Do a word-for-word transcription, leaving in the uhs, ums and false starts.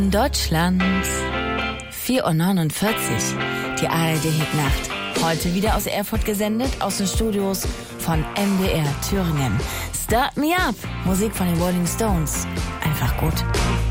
Deutschland. vier Uhr neunundvierzig. Die A R D-Hitnacht. Heute wieder aus Erfurt gesendet, aus den Studios von M D R Thüringen. Start Me Up. Musik von den Rolling Stones. Einfach gut.